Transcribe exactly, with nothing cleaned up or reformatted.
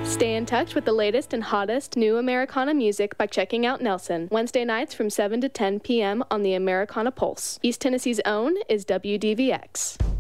Stay in touch with the latest and hottest new Americana music by checking out Nelson, Wednesday nights from seven to ten p m on the Americana Pulse. East Tennessee's own is W D V X.